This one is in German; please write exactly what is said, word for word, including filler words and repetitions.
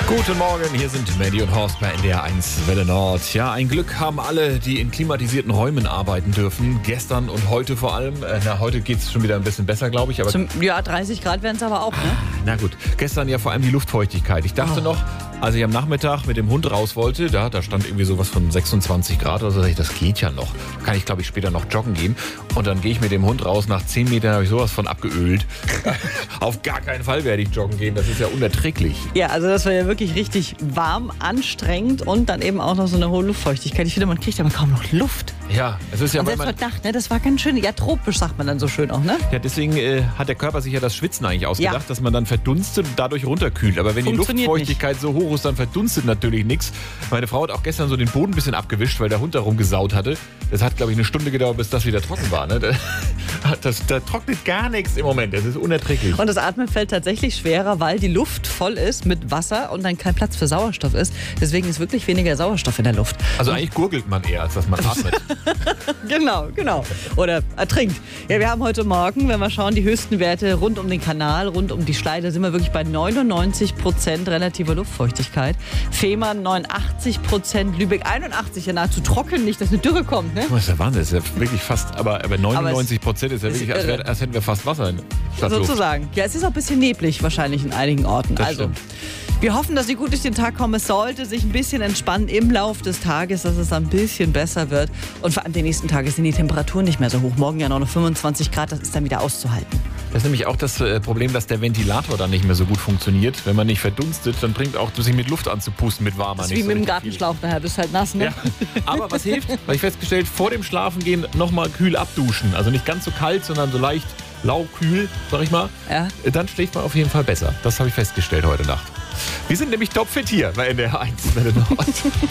Guten Morgen, hier sind Mandy und Horst bei N D R eins Welle Nord. Ja, ein Glück haben alle, die in klimatisierten Räumen arbeiten dürfen. Gestern und heute vor allem. Na, heute geht es schon wieder ein bisschen besser, glaube ich. Aber Zum, ja, dreißig Grad werden es aber auch, ne? Na gut, gestern ja vor allem die Luftfeuchtigkeit. Ich dachte oh. noch, als ich am Nachmittag mit dem Hund raus wollte, da, da stand irgendwie sowas von sechsundzwanzig Grad oder so, das geht ja noch. Kann ich, glaube ich, später noch joggen gehen. Und dann gehe ich mit dem Hund raus, nach zehn Metern habe ich sowas von abgeölt. Auf gar keinen Fall werde ich joggen gehen, das ist ja unerträglich. Ja, also das war ja wirklich richtig warm, anstrengend und dann eben auch noch so eine hohe Luftfeuchtigkeit. Ich finde, man kriegt aber kaum noch Luft. Ja, es ist ja... Und selbst heute Nacht, ne, das war ganz schön, ja tropisch sagt man dann so schön auch, ne? Ja, deswegen äh, hat der Körper sich ja das Schwitzen eigentlich ausgedacht, ja. dass man dann verdunstet und dadurch runterkühlt. Aber wenn die Luftfeuchtigkeit nicht. so hoch ist, dann verdunstet natürlich nichts. Meine Frau hat auch gestern so den Boden ein bisschen abgewischt, weil der Hund da rumgesaut hatte. Das hat, glaube ich, eine Stunde gedauert, bis das wieder trocken war. Ne? Das, da trocknet gar nichts im Moment. Das ist unerträglich. Und das Atmen fällt tatsächlich schwerer, weil die Luft voll ist mit Wasser und dann kein Platz für Sauerstoff ist. Deswegen ist wirklich weniger Sauerstoff in der Luft. Also eigentlich gurgelt man eher, als dass man atmet. Genau, genau. Oder ertrinkt. Ja, wir haben heute Morgen, wenn wir schauen, die höchsten Werte rund um den Kanal, rund um die Schleide, sind wir wirklich bei neunundneunzig Prozent relativer Luftfeuchtigkeit. Fehmarn neunundachtzig Prozent, Lübeck einundachtzig, ja nahezu trocken, nicht, dass eine Dürre kommt. Ne? Das ist ja Wahnsinn, das ist ja wirklich fast, aber, aber neunundneunzig Prozent ist ja wirklich, als, wär, als hätten wir fast Wasser in Stadtluft. Sozusagen. Ja, es ist auch ein bisschen neblig wahrscheinlich in einigen Orten. Das also. Stimmt. Wir hoffen, dass Sie gut durch den Tag kommen. Es sollte sich ein bisschen entspannen im Lauf des Tages, dass es ein bisschen besser wird. Und vor allem die nächsten Tage sind die Temperaturen nicht mehr so hoch. Morgen ja noch fünfundzwanzig Grad, das ist dann wieder auszuhalten. Das ist nämlich auch das Problem, dass der Ventilator dann nicht mehr so gut funktioniert. Wenn man nicht verdunstet, dann bringt auch sich mit Luft anzupusten mit warmer nicht. Das ist wie so mit dem Gartenschlauch, daher bist du halt nass, ne? Ja. Aber was hilft? Habe ich festgestellt, vor dem Schlafengehen nochmal kühl abduschen. Also nicht ganz so kalt, sondern so leicht laukühl, sag ich mal. Ja. Dann schläft man auf jeden Fall besser. Das habe ich festgestellt heute Nacht. Wir sind nämlich topfit hier bei N D R eins Welle Nord.